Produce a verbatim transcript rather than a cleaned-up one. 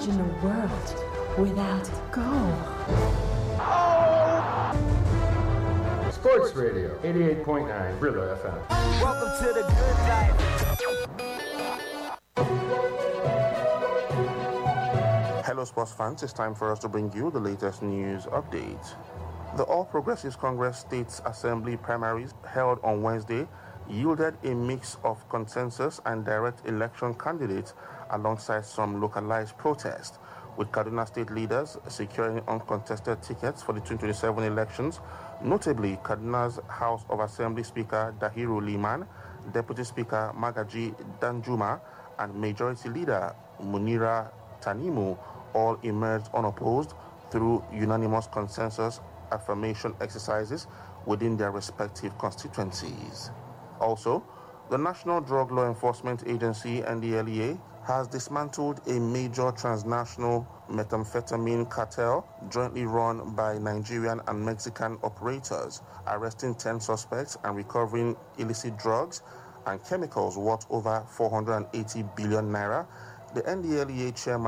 Imagine a world without goal. Sports Radio, eighty-eight point nine, River F M. Welcome to the good life. Hello sports fans, it's time for us to bring you the latest news update. The All Progressives Congress States Assembly primaries held on Wednesday yielded a mix of consensus and direct election candidates alongside some localized protests, with Kaduna State leaders securing uncontested tickets for the twenty twenty-seven elections, notably Kaduna's House of Assembly Speaker Dahiru Liman, Deputy Speaker Magaji Danjuma, and Majority Leader Munira Tanimu all emerged unopposed through unanimous consensus affirmation exercises within their respective constituencies. Also, the National Drug Law Enforcement Agency, N D L E A, has dismantled a major transnational methamphetamine cartel jointly run by Nigerian and Mexican operators, arresting ten suspects and recovering illicit drugs and chemicals worth over four hundred eighty billion naira. The N D L E A chairman